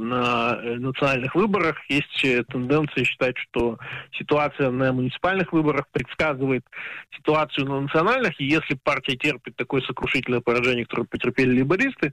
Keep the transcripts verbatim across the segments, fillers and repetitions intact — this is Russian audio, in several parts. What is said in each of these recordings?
на национальных выборах. Есть тенденция считать, что ситуация на муниципальных выборах предсказывает ситуацию на национальных, и если партия терпит такое сокрушительное поражение, которое потерпели лейбористы,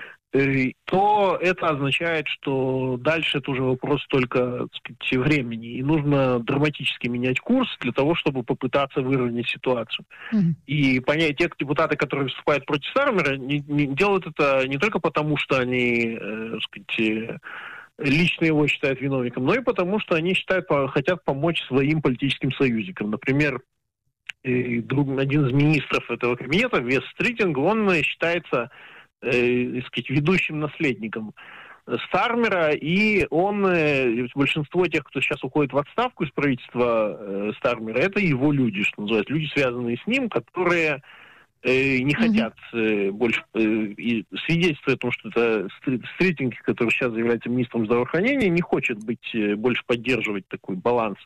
то это означает, что дальше это уже вопрос только, так сказать, времени. И нужно драматически менять курс для того, чтобы попытаться выровнять ситуацию. Mm-hmm. И понять, те депутаты, которые выступают против Стармера, не, не делают это не только потому, что они, э, так сказать, лично его считают виновником, но и потому, что они считают, хотят помочь своим политическим союзникам. Например, один из министров этого кабинета, Вес Стритинг, он считается Э, сказать, ведущим наследником Стармера, и он, э, большинство тех, кто сейчас уходит в отставку из правительства э, Стармера, это его люди, что называется, люди, связанные с ним, которые э, не mm-hmm. хотят э, больше, э, и свидетельствуют о том, что это Стритинг, который сейчас является министром здравоохранения, не хочет быть, э, больше поддерживать такой баланс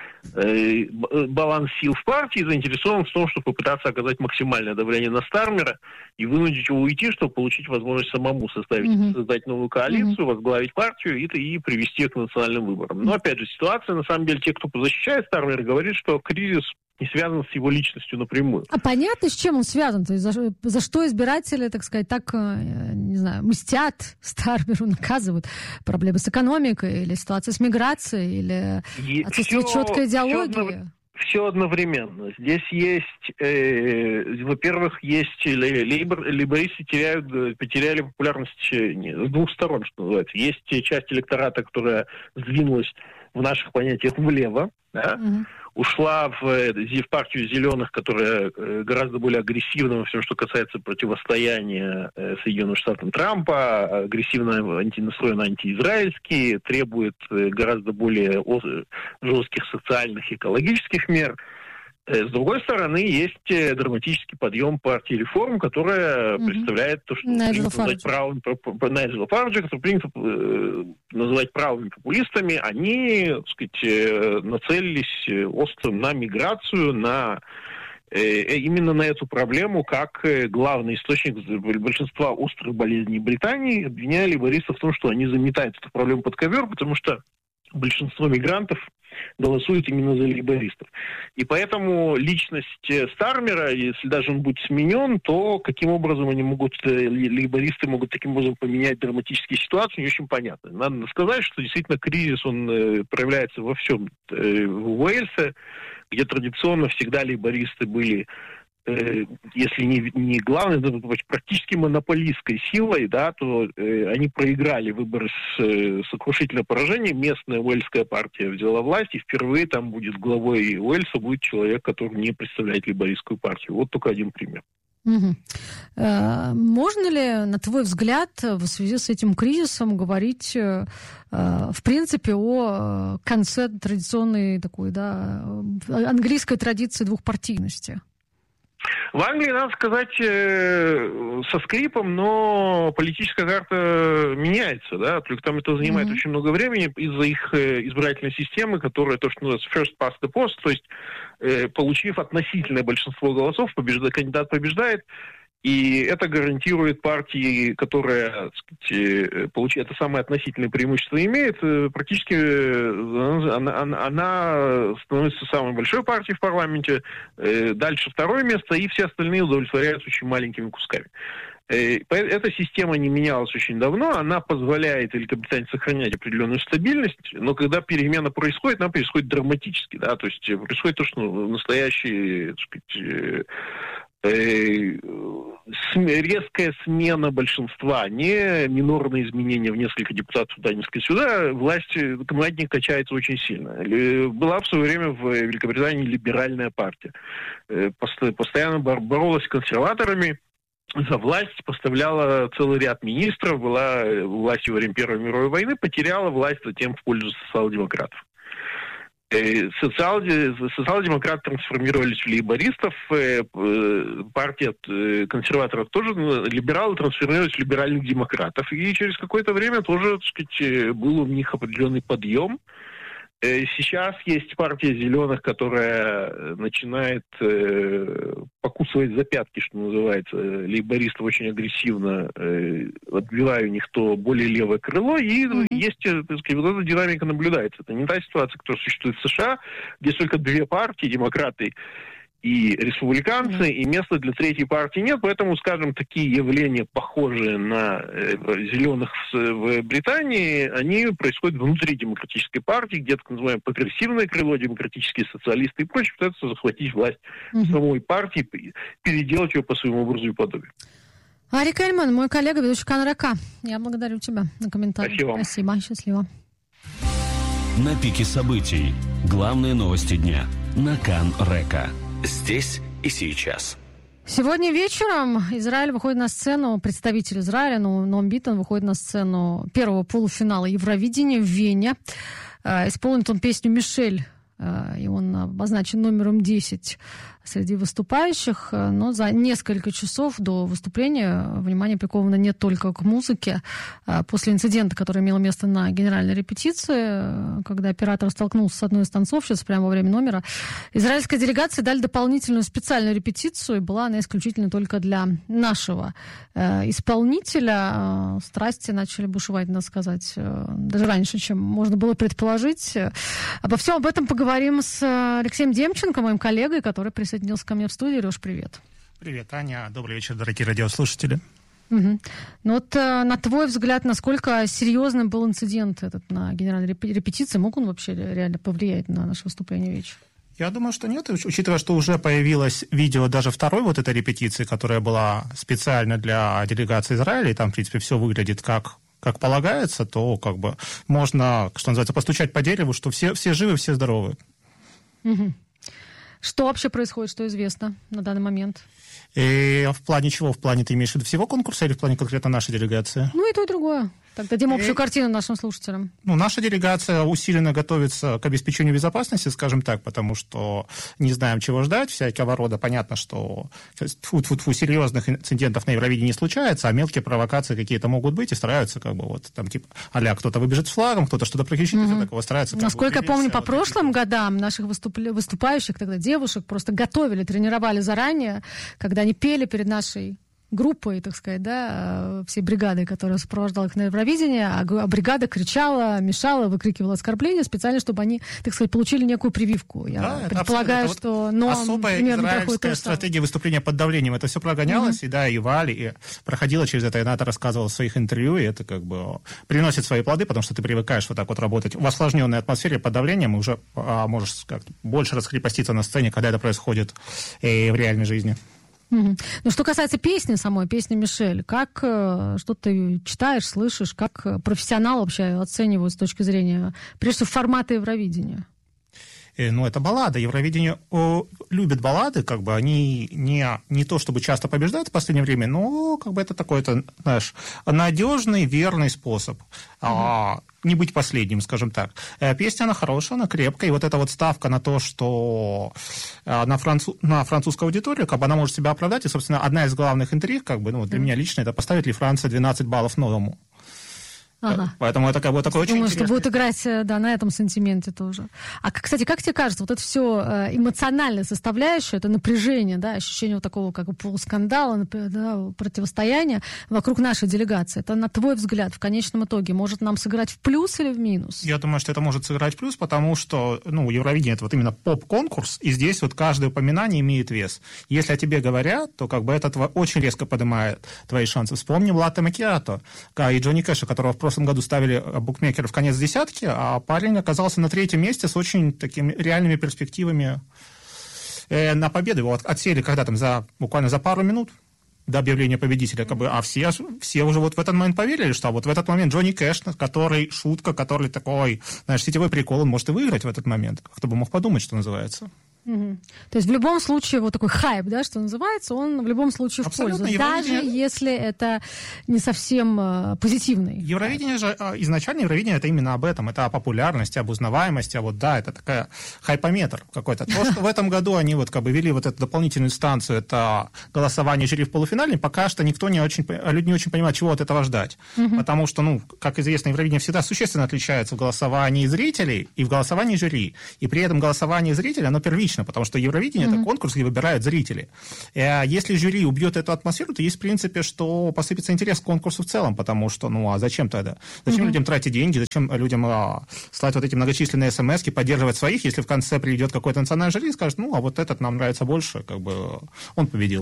баланс сил в партии, заинтересован в том, чтобы попытаться оказать максимальное давление на Стармера и вынудить его уйти, чтобы получить возможность самому составить, mm-hmm. создать новую коалицию, mm-hmm. возглавить партию и, и привести ее к национальным выборам. Но, опять же, ситуация, на самом деле, те, кто защищает Стармера, говорит, что кризис не связан с его личностью напрямую. А понятно, с чем он связан? То есть за, за что избиратели, так сказать, так, не знаю, мстят Стармеру, наказывают? Проблемы с экономикой, или ситуация с миграцией, или и отсутствие все, четкой идеологии? Все, одно, все одновременно. Здесь есть, э, во-первых, есть лейбор, лейбористы теряют, потеряли популярность с двух сторон, что называется. Есть часть электората, которая сдвинулась в наших понятиях влево, да, угу. ушла в, в партию зеленых, которая гораздо более агрессивна во всем, что касается противостояния Соединенным Штатам Трампа, агрессивно антинастроена антиизраильски, требует гораздо более жестких социальных и экологических мер. С другой стороны, есть драматический подъем партии реформ, которая mm-hmm. представляет то, что Найджела принято называть правыми, Найджела Фарджа, который принято э, называть правыми популистами. Они, так сказать, э, нацелились острым на миграцию, на э, именно на эту проблему, как главный источник большинства острых болезней Британии, обвиняя лейбористов в том, что они заметают эту проблему под ковер, потому что большинство мигрантов голосуют именно за лейбористов. И поэтому личность Стармера, если даже он будет сменен, то каким образом они могут, лейбористы могут таким образом поменять драматические ситуации, не очень понятно. Надо сказать, что действительно кризис, он проявляется во всем. В Уэльсе, где традиционно всегда лейбористы были, если не, не главной, то практически монополистской силой, да, то э, они проиграли выборы с э, сокрушительным поражением. Местная уэльская партия взяла власть, и впервые там будет главой Уэльса будет человек, который не представляет лейбористскую партию. Вот только один пример. Угу. Э, можно ли, на твой взгляд, в связи с этим кризисом говорить, э, в принципе, о конце традиционной такой, да, английской традиции двухпартийности? В Англии, надо сказать, э, со скрипом, но политическая карта меняется, да, только там это занимает mm-hmm. очень много времени из-за их э, избирательной системы, которая то, что называется first past the post, то есть э, получив относительное большинство голосов, побежда, кандидат побеждает, и это гарантирует партии, которая, так сказать, получает это самое относительное преимущество имеет, практически она, она становится самой большой партией в парламенте, дальше второе место, и все остальные удовлетворяются очень маленькими кусками. Эта система не менялась очень давно, она позволяет Великобритании сохранять определенную стабильность, но когда перемена происходит, она происходит драматически, да, то есть происходит то, что настоящий, так сказать, резкая смена большинства, не минорные изменения в несколько депутатов туда, несколько сюда, власть командник качается очень сильно. Была в свое время в Великобритании либеральная партия. Постоянно боролась с консерваторами за власть, поставляла целый ряд министров, была властью во время Первой мировой войны, потеряла власть затем в пользу социал-демократов. Социал-демократы трансформировались в лейбористов, партия консерваторов тоже, либералы трансформировались в либеральных демократов. И через какое-то время тоже, так сказать, был у них определенный подъем. Сейчас есть партия «Зеленых», которая начинает э, покусывать за пятки, что называется. Лейбористов очень агрессивно э, отбивая у них то более левое крыло, и mm-hmm. есть, так сказать, вот эта динамика наблюдается. Это не та ситуация, которая существует в США, где только две партии, демократы и республиканцы, mm-hmm. и места для третьей партии нет, поэтому, скажем, такие явления, похожие на э, зеленых в, в Британии, они происходят внутри демократической партии, где так называемое прогрессивное крыло, демократические социалисты и прочее пытаются захватить власть mm-hmm. самой партии, переделать ее по своему образу и подобию. Арик Эльман, мой коллега, ведущий Кан-Река. Я благодарю тебя за комментарий. Спасибо. Спасибо, счастливо. На пике событий. Главные новости дня на Кан-Река. Здесь и сейчас. Сегодня вечером Израиль выходит на сцену, представитель Израиля, Ноам Биттон, выходит на сцену первого полуфинала Евровидения в Вене. Исполнит он песню «Мишель», и он обозначен номером десять среди выступающих, но за несколько часов до выступления внимание приковано не только к музыке. После инцидента, который имел место на генеральной репетиции, когда оператор столкнулся с одной из танцовщиц прямо во время номера, израильской делегации дали дополнительную специальную репетицию, и была она исключительно только для нашего исполнителя. Страсти начали бушевать, надо сказать, даже раньше, чем можно было предположить. Обо всем об этом поговорим с Алексеем Демченко, моим коллегой, который присоединился ко мне в студии. Леш, привет. Привет, Аня. Добрый вечер, дорогие радиослушатели. Угу. Ну вот, на твой взгляд, насколько серьезным был инцидент этот на генеральной репетиции? Мог он вообще реально повлиять на наше выступление вечера? Я думаю, что нет, учитывая, что уже появилось видео даже второй вот этой репетиции, которая была специально для делегации Израиля, и там, в принципе, все выглядит как... как полагается, то как бы можно, что называется, постучать по дереву, что все, все живы, все здоровы. Угу. Что вообще происходит, что известно на данный момент? И в плане чего? В плане ты имеешь в виду всего конкурса или в плане конкретно нашей делегации? Ну и то, и другое. Так дадим общую и... картину нашим слушателям. Ну, наша делегация усиленно готовится к обеспечению безопасности, скажем так, потому что не знаем, чего ждать, всякого рода. Понятно, что тьфу-тьфу-тьфу, серьезных инцидентов на Евровидении не случается, а мелкие провокации какие-то могут быть, и стараются как бы вот там типа а-ля кто-то выбежит с флагом, кто-то что-то прокричит, mm-hmm. такого старается. Насколько бы, я помню, по вот прошлым годам наших выступ... выступающих тогда девушек просто готовили, тренировали заранее, когда они пели перед нашей группой, так сказать, да, всей бригадой, которая сопровождала их на Евровидение, а бригада кричала, мешала, выкрикивала оскорбления специально, чтобы они, так сказать, получили некую прививку. Я да, предполагаю, это что... Но особая израильская стратегия выступления под давлением. Это все прогонялось, mm-hmm. и да, и Вали, и проходила через это, и Ната рассказывала в своих интервью, и это как бы приносит свои плоды, потому что ты привыкаешь вот так вот работать в осложненной атмосфере под давлением, и уже а, можешь как-то больше раскрепоститься на сцене, когда это происходит и в реальной жизни. Угу. Ну, что касается песни самой, песни Мишель, как, что ты читаешь, слышишь, как профессионал вообще оценивают с точки зрения, прежде всего, формата Евровидения? Ну, это баллада. Евровидение о, любит баллады, как бы они не, не то чтобы часто побеждают в последнее время, но как бы это такой-то, знаешь, надежный, верный способ. Mm-hmm. А, не быть последним, скажем так. Песня, она хорошая, она крепкая, и вот эта вот ставка на то, что на, француз, на французскую аудиторию, как бы она может себя оправдать, и, собственно, одна из главных интриг, как бы, ну, для mm-hmm. меня лично, это поставит ли Франция двенадцать баллов новому. Ага. Поэтому это как бы такой очень Думаю, интересный... что будет играть, да, на этом сантименте тоже. А, кстати, как тебе кажется, вот это все эмоциональная составляющая, это напряжение, да, ощущение вот такого как бы полускандала, да, противостояния вокруг нашей делегации, это, на твой взгляд, в конечном итоге может нам сыграть в плюс или в минус? Я думаю, что это может сыграть в плюс, потому что, ну, Евровидение — это вот именно поп-конкурс, и здесь вот каждое упоминание имеет вес. Если о тебе говорят, то как бы это очень резко поднимает твои шансы. Вспомним Латте Макиато и Джонни Кэша, которого в В прошлом году ставили букмекеры в конец десятки, а парень оказался на третьем месте с очень такими реальными перспективами э, на победу. Его отсели когда там за, буквально за пару минут до объявления победителя, как бы, а все, все уже вот в этот момент поверили, что вот в этот момент Джонни Кэш, который шутка, который такой, знаешь, сетевой прикол, он может и выиграть в этот момент. Кто бы мог подумать, что называется. Угу. То есть в любом случае вот такой хайп, да, что называется, он в любом случае Абсолютно. в пользу, даже если это не совсем э, позитивный. Евровидение же, изначально Евровидение это именно об этом, это о популярности, об узнаваемости, а вот да, это такая хайпометр какой-то. То, что в этом году они вот как бы вели вот эту дополнительную инстанцию, это голосование жюри в полуфинале, пока что никто не очень, люди не очень понимают, чего от этого ждать. Угу. Потому что, ну, как известно, Евровидение всегда существенно отличается в голосовании зрителей и в голосовании жюри. И при этом голосование зрителей, оно первично, потому что Евровидение mm-hmm. это конкурс, где выбирают зрители. И если жюри убьет эту атмосферу, то есть, в принципе, что посыпется интерес к конкурсу в целом, потому что, ну, а зачем тогда? Зачем mm-hmm. людям тратить деньги, зачем людям а, слать вот эти многочисленные смс-ки, поддерживать своих, если в конце придет какой-то национальный жюри и скажет, ну, а вот этот нам нравится больше, как бы он победил.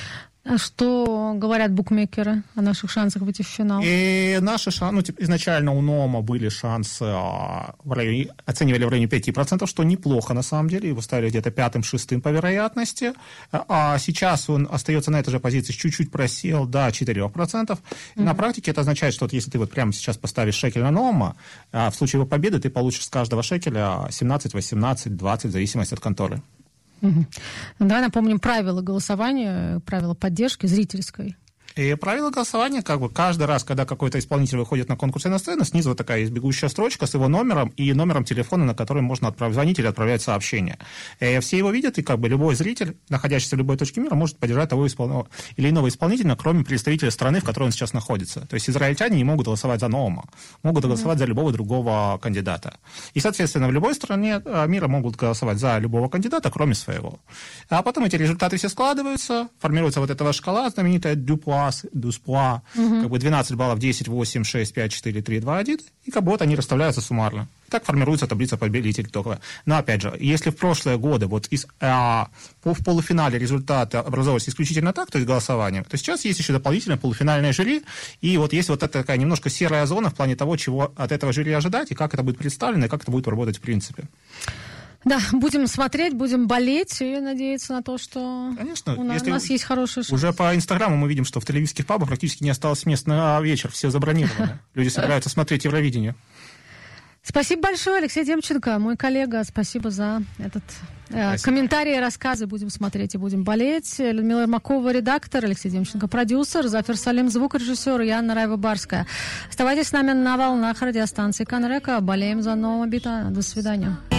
А что говорят букмекеры о наших шансах выйти в финал? И наши шансы, ну, типа, изначально у НОМа были шансы, а, в районе, оценивали в районе пять процентов, что неплохо на самом деле, его ставили где-то пятым-шестым по вероятности, а сейчас он остается на этой же позиции, чуть-чуть просел до четыре процента. Mm-hmm. На практике это означает, что вот если ты вот прямо сейчас поставишь шекель на НОМа, а в случае его победы ты получишь с каждого шекеля семнадцать, восемнадцать, двадцать, в зависимости от конторы. Угу. Давай напомним правила голосования, правила поддержки зрительской. И правило голосования, как бы каждый раз, когда какой-то исполнитель выходит на конкурс на сцену, снизу вот такая есть бегущая строчка с его номером и номером телефона, на который можно отправить, звонить или отправлять сообщение. И все его видят, и как бы любой зритель, находящийся в любой точке мира, может поддержать того испол... или иного исполнителя, кроме представителя страны, в которой он сейчас находится. То есть израильтяне не могут голосовать за Ноума, могут голосовать mm-hmm. за любого другого кандидата. И, соответственно, в любой стране мира могут голосовать за любого кандидата, кроме своего. А потом эти результаты все складываются, формируется вот эта шкала знаменитая Дюпуа, Дуспуа, угу. как бы двенадцать баллов, десять, восемь, шесть, пять, четыре, три, два, один, и как бы вот они расставляются суммарно. Так формируется таблица победителей только. Но опять же, если в прошлые годы вот из, а, по, в полуфинале результаты образовывались исключительно так, то есть голосованием, то сейчас есть еще дополнительное полуфинальное жюри, и вот есть вот эта такая немножко серая зона в плане того, чего от этого жюри ожидать, и как это будет представлено, и как это будет работать в принципе. Да, будем смотреть, будем болеть и надеяться на то, что Конечно, у нас, у нас есть хорошие шансы. Уже по Инстаграму мы видим, что в тель-авивских пабах практически не осталось мест на вечер, все забронированы. Люди собираются смотреть Евровидение. Спасибо большое, Алексей Демченко, мой коллега. Спасибо за этот э, комментарий и рассказы. Будем смотреть и будем болеть. Людмила Ермакова, редактор, Алексей Демченко, продюсер, Зафир Салим, звукорежиссер, и Анна Раева-Барская. Оставайтесь с нами на волнах радиостанции Кан Река. Болеем за нового бита. До свидания.